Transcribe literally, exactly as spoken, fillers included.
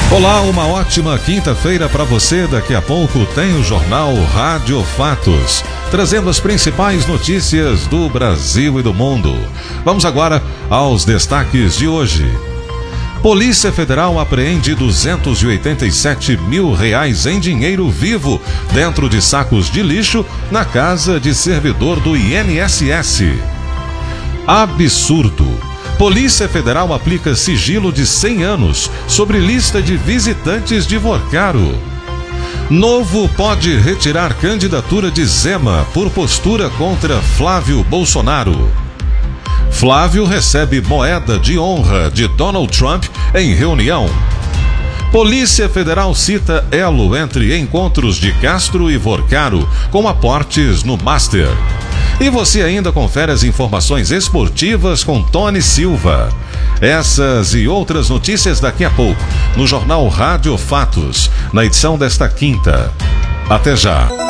Olá, uma ótima quinta-feira para você. Daqui a pouco tem o Jornal Rádio Fatos, trazendo as principais notícias do Brasil e do mundo. Vamos agora aos destaques de hoje. Polícia Federal apreende duzentos e oitenta e sete mil reais em dinheiro vivo dentro de sacos de lixo na casa de servidor do I N S S. Absurdo! Polícia Federal aplica sigilo de cem anos sobre lista de visitantes de Vorcaro. Novo pode retirar candidatura de Zema por postura contra Flávio Bolsonaro. Flávio recebe moeda de honra de Donald Trump em reunião. Polícia Federal cita elo entre encontros de Castro e Vorcaro com aportes no Master. E você ainda confere as informações esportivas com Tony Silva. Essas e outras notícias daqui a pouco no Jornal Rádio Fatos, na edição desta quinta. Até já!